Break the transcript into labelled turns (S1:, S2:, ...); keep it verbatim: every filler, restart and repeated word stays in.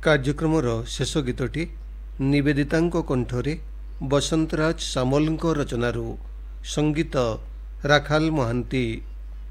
S1: କାର୍ଯ୍ୟକ୍ରମର ଶେଷ ଗୀତଟି ନିବେଦିତାଙ୍କ କଣ୍ଠରେ ବସନ୍ତରାଜ ସାମଲଙ୍କ ରଚନାରୁ, ସଙ୍ଗୀତ ରାଖାଲ ମହାନ୍ତି।